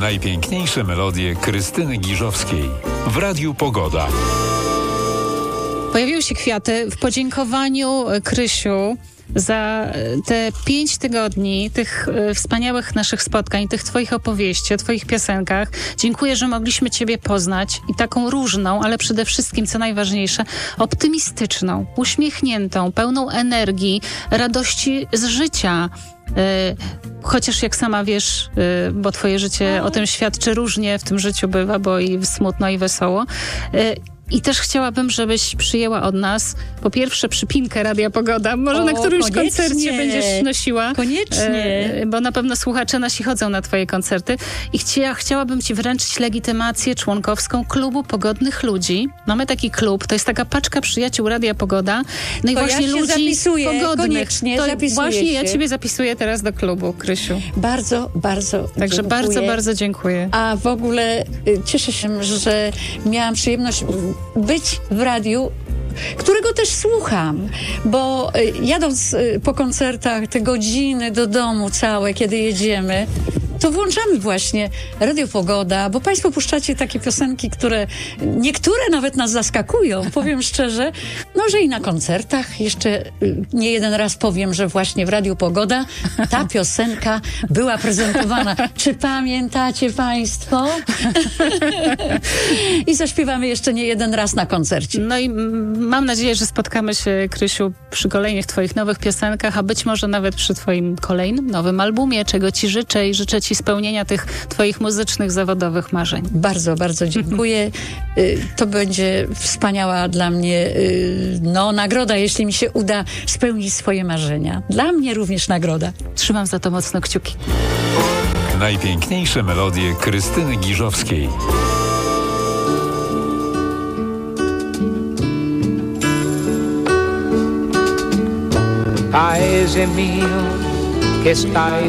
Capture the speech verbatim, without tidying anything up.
Najpiękniejsze melodie Krystyny Giżowskiej w Radiu Pogoda. Pojawiły się kwiaty w podziękowaniu, Krysiu, za te pięć tygodni tych y, wspaniałych naszych spotkań, tych twoich opowieści, o twoich piosenkach. Dziękuję, że mogliśmy ciebie poznać i taką różną, ale przede wszystkim, co najważniejsze, optymistyczną, uśmiechniętą, pełną energii, radości z życia. Y, chociaż jak sama wiesz, y, bo twoje życie no. o tym świadczy, różnie w tym życiu bywa, bo i smutno, i wesoło. Y, I też chciałabym, żebyś przyjęła od nas po pierwsze przypinkę Radia Pogoda, może o, na którymś koniecznie. koncercie będziesz nosiła. Koniecznie. E, bo na pewno słuchacze nasi chodzą na twoje koncerty. I chcia, chciałabym ci wręczyć legitymację członkowską Klubu Pogodnych Ludzi. Mamy taki klub, to jest taka paczka przyjaciół Radia Pogoda. No i to właśnie ja się ludzi zapisuję, pogodnych. koniecznie, to zapisuję właśnie się. ja ciebie zapisuję teraz do klubu, Krysiu. Bardzo, bardzo Także dziękuję. bardzo, bardzo dziękuję. A w ogóle y, cieszę się, że miałam przyjemność być w radiu, którego też słucham, bo y, jadąc y, po koncertach te godziny do domu całe, kiedy jedziemy, to włączamy właśnie Radio Pogoda, bo państwo puszczacie takie piosenki, które niektóre nawet nas zaskakują, powiem szczerze. No, że i na koncertach jeszcze y, nie jeden raz powiem, że właśnie w Radiu Pogoda ta piosenka była prezentowana. Czy pamiętacie państwo? I zaśpiewamy jeszcze nie jeden raz na koncercie. No i m, mam nadzieję, że spotkamy się, Krysiu, przy kolejnych twoich nowych piosenkach, a być może nawet przy twoim kolejnym nowym albumie, czego ci życzę i życzę ci spełnienia tych twoich muzycznych, zawodowych marzeń. Bardzo, bardzo dziękuję. To będzie wspaniała dla mnie no, nagroda, jeśli mi się uda spełnić swoje marzenia. Dla mnie również nagroda. Trzymam za to mocno kciuki. Najpiękniejsze melodie Krystyny Giżowskiej. Paese mio che stai